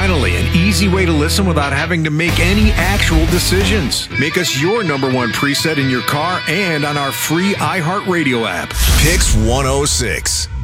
Finally, an easy way to listen without having to make any actual decisions. Make us your number one preset in your car and on our free iHeartRadio app. Picks 106.